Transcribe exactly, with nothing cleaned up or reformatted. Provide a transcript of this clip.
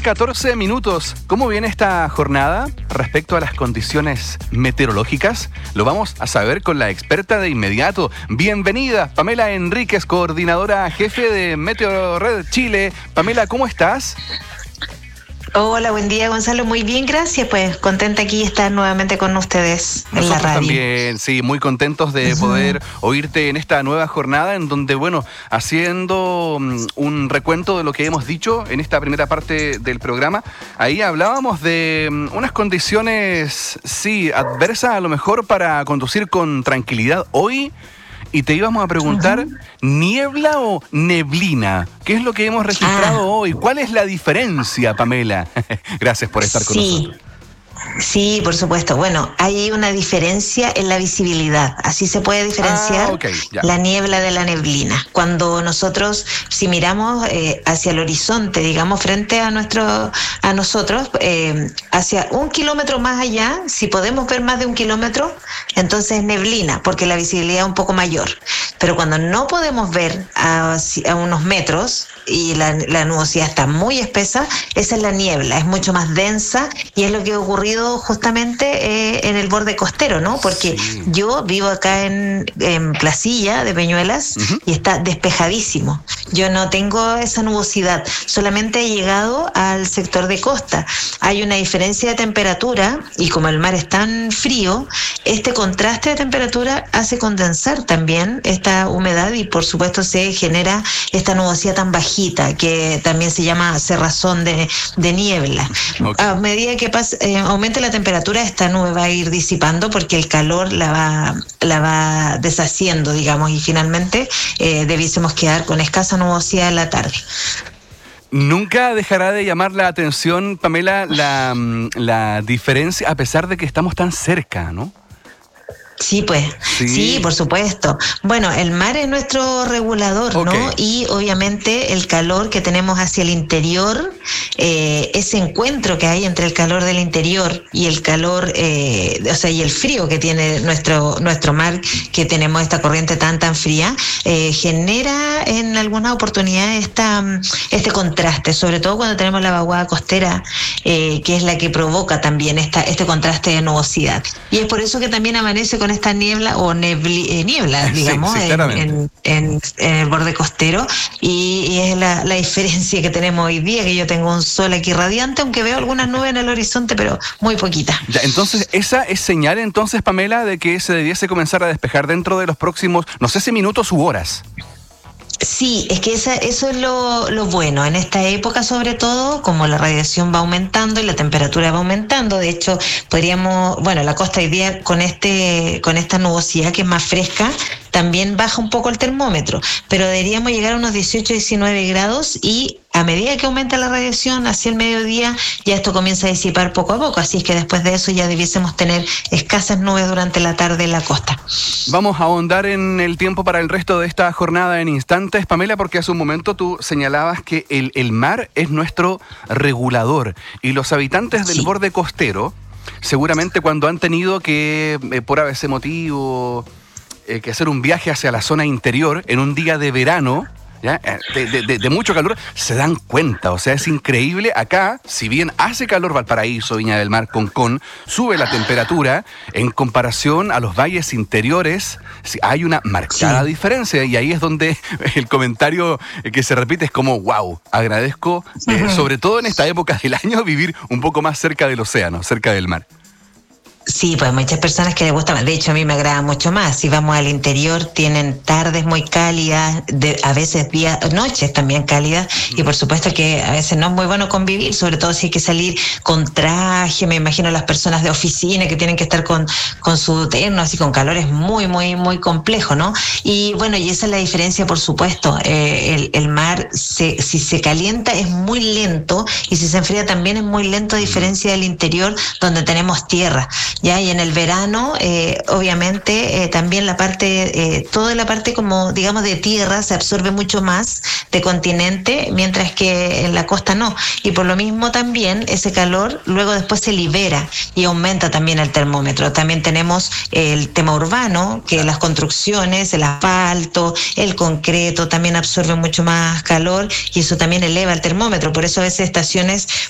catorce minutos. ¿Cómo viene esta jornada respecto a las condiciones meteorológicas? Lo vamos a saber con la experta de inmediato. Bienvenida, Pamela Enríquez, coordinadora jefe de Meteo Red Chile. Pamela, ¿cómo estás? Hola, buen día, Gonzalo. Muy bien, gracias. Pues contenta aquí estar nuevamente con ustedes en Nosotros la radio. También, sí, muy contentos de uh-huh. poder oírte en esta nueva jornada en donde, bueno, haciendo um, un recuento de lo que hemos dicho en esta primera parte del programa, ahí hablábamos de um, unas condiciones, sí, adversas a lo mejor para conducir con tranquilidad hoy. Y te íbamos a preguntar, uh-huh. ¿niebla o neblina? ¿Qué es lo que hemos registrado ah. hoy? ¿Cuál es la diferencia, Pamela? Gracias por estar con sí. nosotros. Sí, por supuesto. Bueno, hay una diferencia en la visibilidad. Así se puede diferenciar ah, okay, la niebla de la neblina. Cuando nosotros, si miramos eh, hacia el horizonte, digamos, frente a nuestro, a nosotros, eh, hacia un kilómetro más allá, si podemos ver más de un kilómetro, entonces es neblina, porque la visibilidad es un poco mayor. Pero cuando no podemos ver a, a unos metros y la, la nubosidad está muy espesa, esa es la niebla, es mucho más densa y es lo que ha ocurrido justamente eh, en el borde costero, ¿no? Porque sí. yo vivo acá en, en Placilla de Peñuelas uh-huh. y está despejadísimo. Yo no tengo esa nubosidad, solamente he llegado al sector de costa. Hay una diferencia de temperatura y como el mar es tan frío, este contraste de temperatura hace condensar también esta humedad y por supuesto se genera esta nubosidad tan bajita que también se llama cerrazón de, de niebla. Okay. A medida que pasa, eh, aumente la temperatura, esta nube va a ir disipando porque el calor la va, la va deshaciendo, digamos, y finalmente eh, debiésemos quedar con escasa nubosidad en la tarde. Nunca dejará de llamar la atención, Pamela, la, la diferencia, a pesar de que estamos tan cerca, ¿no? Sí, pues, sí. sí, por supuesto. Bueno, el mar es nuestro regulador, okay. ¿no? Y obviamente el calor que tenemos hacia el interior, eh, ese encuentro que hay entre el calor del interior y el calor, eh, o sea, y el frío que tiene nuestro nuestro mar, que tenemos esta corriente tan, tan fría, eh, genera en algunas oportunidades esta, este contraste, sobre todo cuando tenemos la vaguada costera, eh, que es la que provoca también esta, este contraste de nubosidad. Y es por eso que también amanece con esta niebla o nebli, eh, niebla, digamos, sí, sí, en, en, en, en el borde costero y, y es la, la diferencia que tenemos hoy día, que yo tengo un sol aquí radiante, aunque veo algunas nubes en el horizonte, pero muy poquitas. Ya, entonces, esa es señal entonces, Pamela, de que se debiese comenzar a despejar dentro de los próximos, no sé si minutos u horas. Sí, es que esa, eso es lo, lo bueno. En esta época, sobre todo, como la radiación va aumentando y la temperatura va aumentando, de hecho, podríamos, bueno, la costa hoy día con este, con esta nubosidad que es más fresca, también baja un poco el termómetro, pero deberíamos llegar a unos dieciocho, diecinueve grados y a medida que aumenta la radiación hacia el mediodía, ya esto comienza a disipar poco a poco, así es que después de eso ya debiésemos tener escasas nubes durante la tarde en la costa. Vamos a ahondar en el tiempo para el resto de esta jornada en instantes, Pamela, porque hace un momento tú señalabas que el, el mar es nuestro regulador y los habitantes del sí. borde costero, seguramente cuando han tenido que, eh, por ese motivo, eh, que hacer un viaje hacia la zona interior en un día de verano, ¿ya? De, de, de mucho calor, se dan cuenta, o sea, es increíble. Acá, si bien hace calor Valparaíso, Viña del Mar, Concón, sube la temperatura en comparación a los valles interiores, hay una marcada sí. diferencia, y ahí es donde el comentario que se repite es como, wow, agradezco, eh, sobre todo en esta época del año, vivir un poco más cerca del océano, cerca del mar. Sí, pues muchas personas que les gusta más. De hecho, a mí me agrada mucho más. Si vamos al interior, tienen tardes muy cálidas, de, a veces días, noches también cálidas, mm. y por supuesto que a veces no es muy bueno convivir, sobre todo si hay que salir con traje. Me imagino las personas de oficina que tienen que estar con, con su terno, así con calor, es muy, muy, muy complejo, ¿no? Y bueno, y esa es la diferencia, por supuesto. Eh, el, el mar, se, si se calienta, es muy lento, y si se enfría también es muy lento, a diferencia del interior, donde tenemos tierra. Ya, y en el verano, eh, obviamente, eh, también la parte, eh, toda la parte como, digamos, de tierra se absorbe mucho más de continente, mientras que en la costa no. Y por lo mismo también ese calor luego después se libera y aumenta también el termómetro. También tenemos el tema urbano, que las construcciones, el asfalto, el concreto también absorben mucho más calor y eso también eleva el termómetro. Por eso a veces estaciones